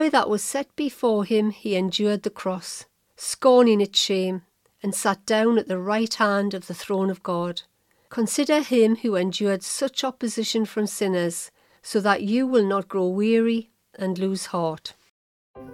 that was set before him he endured the cross, scorning its shame, and sat down at the right hand of the throne of God. Consider him who endured such opposition from sinners, so that you will not grow weary and lose heart.